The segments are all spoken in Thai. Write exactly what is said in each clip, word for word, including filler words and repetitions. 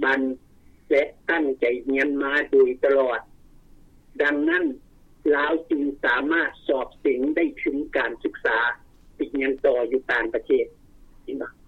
มั่นและตั้งใจเรียนมาโดยตลอดดังนั้นลาวจึงสามารถสอบเสร็จได้ถึงการศึกษาปริญญาโทอยู่ต่างประเทศเห็นบ่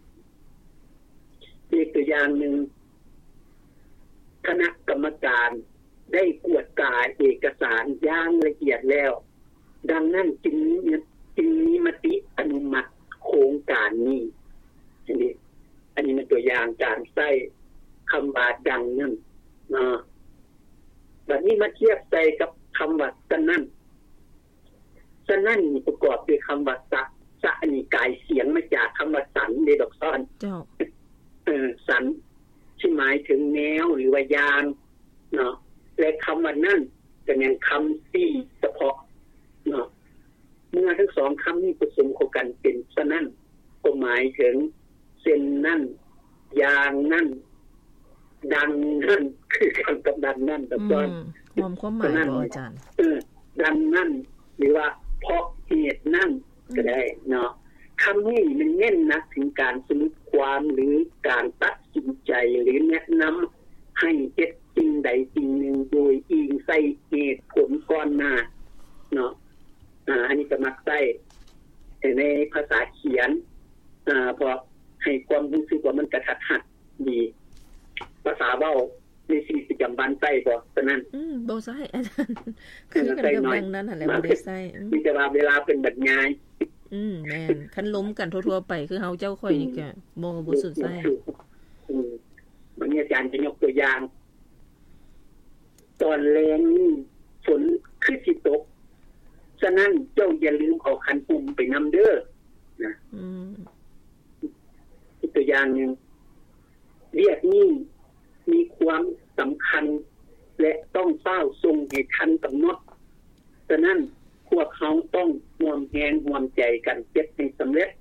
อีกตัวอย่างนึงคณะกรรมการได้กวดกาเอกสารอย่างละเอียดแล้วดังนั้นจึงจึงมีมติอนุมัติโครงการนี้อันนี้อันนี้เป็นตัวอย่างการใช้คำว่าดังนั้นเนาะบัดนี้มาเทียบใส่กับคำว่าสนั่นสนั่นนี่ประกอบด้วยคำว่าสะสะนี่กายเสียงมาจากคำว่าสันเด้ดอกซ้อนเจ้าเออสันที่หมายถึงแนวหรือว่ายางเนาะและคำว่านั่นก็เป็นคำสี่เฉพาะเนาะเมื่อทั้งสองคำนี้ผสมเข้ากันเป็นสนั่นก็หมายถึงเส้นนั่นยางนั่นดังนั่นคือคำกับดังนั่นแต่ก่อนรวมความหมายบ่อาจารย์เออดังนั่นหรือว่าเพราะเหตุนั่นก็ได้เนาะคำนี้มันเน้นนะถึงการสรุปความหรือการตัดสินใจหรือแนะนำให้เฮ็ดสิ่งใดสิ่งหนึ่งโดยอิงใส่เหตุผลก่อนหน้าเนาะอ่าอันนี้ก็มักใช้ในภาษาเขียนอ่าเพราะให้ความรู้สึกว่ามันกระทัดรัดดีภาษาเว้าในชีวิตประจำวันใช้บ่ฉะนั้นอืมบ่ใช้อาจารย์คือกันกับดังนั้นนั่นแหละบ่ได้ใช้มีแต่ว่าเวลาเป็นบรรยายอืมแม่นคันล้มกันทั่วๆไปคือเฮาเจ้าค่อยนี่ก็บ่บ่สึกใช้อืมวันนี้อาจารย์จะยกตัวอย่างตอนแล้งนี่ฝนคือสิตกฉะนั้นเจ้าอย่าลืมเอาคันปุ่มไปนำเด้อนะอืมอีกตัวอย่างนึงเรียกนี้มีความสำคัญและต้องเฝ้าทรงให้ทันกำหนดฉะนั้นพวกเขาต้องร่วมแรงร่วมใจกันเฮ็ดให้สำเร็จ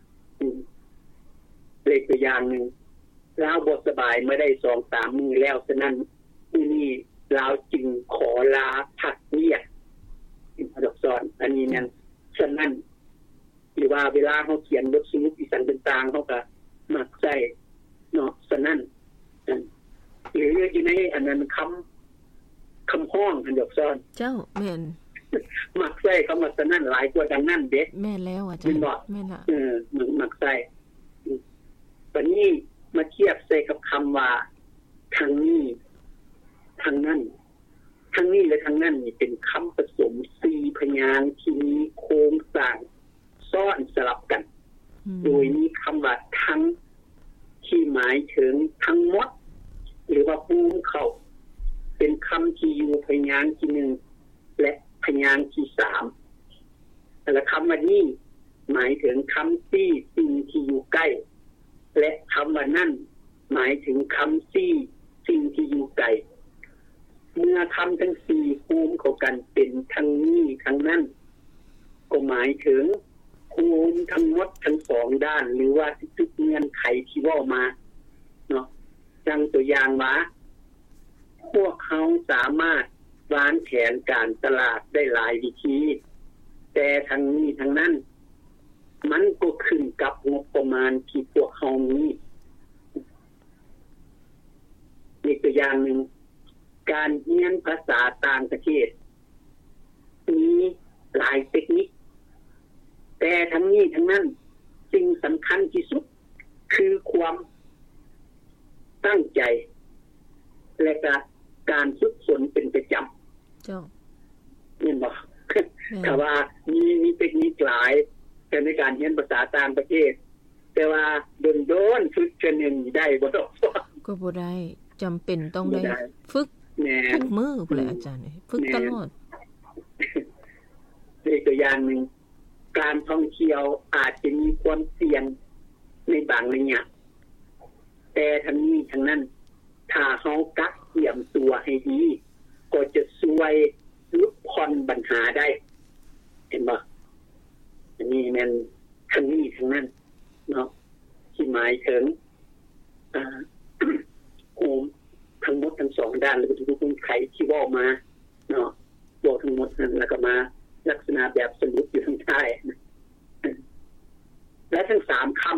เลขตัวอย่างนึงลาวบ่สบายไม่ได้ สองสาม มื้อแล้วฉะนั้นมื้อนี้ลาวจึงขอลาพักเรียกอักษรอันนี้นั่นฉะนั้นหรือว่าเวลาเฮาเขียนบทสรุปอีสันต่างๆเฮาก็มักใช้เนาะฉะนั้นหรืออยู่ในอันนั้นคำคำฮ้องอันดอกซ้อนเจ้าแม่นมักใช้คำว่าฉะนั้นหลายกว่าดังนั้นเด้แม่นแล้วอาจารย์แม่นล่ะเออมักใช้บัดนี้มาเทียบใส่กับคำว่าทางนี้ทางนั้นทางนี้และทางนั้นนี่เป็นคำผสมสี่พยางค์ที่มีโครงสร้างซ้อนสลับกันโดยมีคำว่าทั้งที่หมายถึงทั้งหมดหรือว่าภูมิเข้าเป็นคำที่อยู่พยางค์ที่หนึ่งและพยางค์ที่สามและคำว่านี้หมายถึงคำที่สิ่งที่อยู่ใกล้และคำว่านั่นหมายถึงคำที่สิ่งที่อยู่ไกลเมื่อคำทั้งสี่ภูมิเข้ากันเป็นทั้งนี้ทั้งนั้นก็หมายถึงภูมิทั้งหมดทั้งสองด้านหรือว่าทุกเงื่อนไขที่ว่ามาเนาะดังตัวอย่างว่าพวกเขาสามารถวางแผนการตลาดได้หลายวิธีแต่ทั้งนี้ทั้งนั้นมันก็ขึ้นกับงบประมาณที่พวกเขามีอีกตัวอย่างหนึ่งการเรียนภาษาต่างประเทศมีหลายเทคนิคแต่ทั้งนี้ทั้งนั้นสิ่งสำคัญที่สุดคือความตั้งใจและการฝึกฝนเป็นประจำเจ้าเห็นบ่ถ้าว่ามีมีเทคนิคหลายแต่ในการเรียนภาษาต่างประเทศแต่ว่าโดนๆฝึกเทื่อนึงได้บ่ดอกก็บ่ได้จำเป็นต้องได้ฝึกทุกมื้อพุ่นแหละอาจารย์ฝึกตลอดอีกตัวอย่างนึงการท่องเที่ยวอาจจะมีความเสี่ยงในบางระยะแต่ทั้งนี้ทั้งนั้นถ้าเฮากักเตรียมตัวให้ดีก็จะช่วยลดผ่อนปัญหาได้เห็นบ่อันนี้แม่นทั้งนี้ทั้งนั้นเนาะที่หมายถึงอ่าโอมทั้งหมดทั้งสองด้านหรือทุกๆไขที่ว่ามาเนาะบอกทั้งหมดนั้นแล้วก็มาลักษณะแบบสรุปอยู่ทางท้ายและทั้งสามคำ